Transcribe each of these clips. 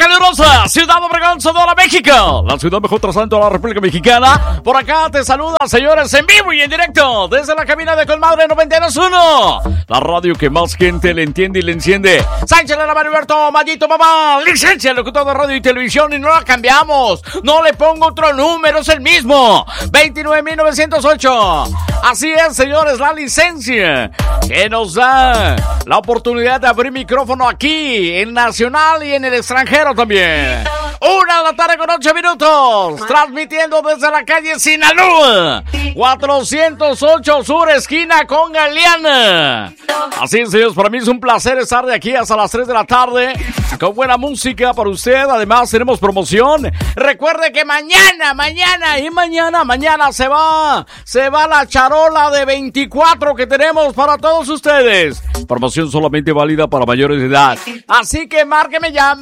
calurosa Ciudad Obregón, Sonora, México, la ciudad mejor trasante de la República Mexicana. Por acá te saluda, señores, en vivo y en directo desde la cabina de Colmadre 92.1, la radio que más gente le entiende y le enciende. Sánchez Lara, Mariberto, Mayito, mamá, licencia, locutor de radio y televisión, y no la cambiamos, no le pongo otro número, es el mismo, 29.908. Así es, señores, la licencia que nos da la oportunidad de abrir micrófono aquí en Nacional y en el extranjero también. 1:00 con 8 minutos, transmitiendo desde la calle Sinaloa, 408 Sur, esquina con Galeana. Así es, señores, para mí es un placer estar de aquí hasta las 3 de la tarde con buena música para usted. Además tenemos promoción. Recuerde que mañana se va la charola de 24 que tenemos para todos ustedes. Promoción solamente válida para mayores de edad. Así que márqueme ya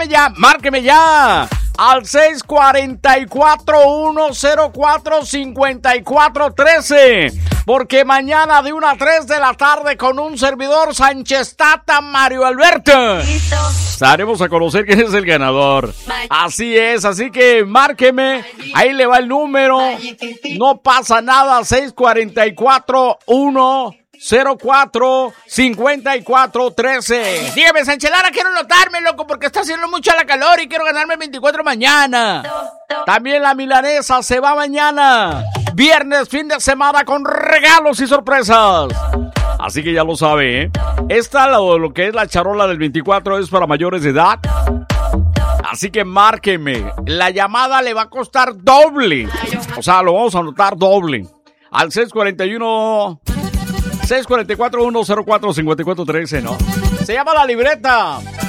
al 644-104-5413, porque mañana de 1 a 3 de la tarde con un servidor Sánchez Tata Mario Alberto estaremos a conocer quién es el ganador. Así es, así que márqueme, ahí le va el número, no pasa nada, 644-104-5413. Dígame, Sánchez Lara, quiero notarme, loco, porque está haciendo mucha la calor y quiero ganarme el 24 mañana. También la milanesa se va mañana, viernes, fin de semana, con regalos y sorpresas. Así que ya lo sabe, ¿eh? Lo que es la charola del 24 es para mayores de edad. Así que márqueme, la llamada le va a costar doble. O sea, lo vamos a anotar doble. Al 644-104-5413, ¿no? Se llama la libreta.